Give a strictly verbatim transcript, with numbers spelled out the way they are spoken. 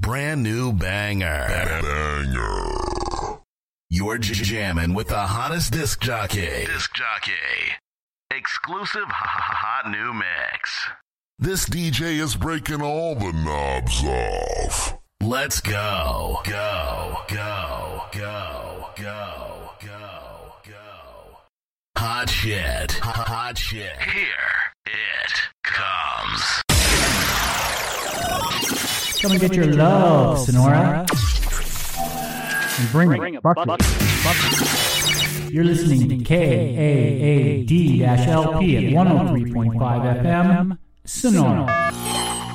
brand new banger. Banger. You're jamming with the hottest disc jockey. Disc jockey. Exclusive hot new mix. This D J is breaking all the knobs off. Let's go. Go. Go. Go. Go. Go. Go. Hot shit. Hot shit. Here it comes. Come and get your love, Sonora. And bring, bring a bucket. bucket. You're listening to K A A D L P at one oh three point five F M, Sonora.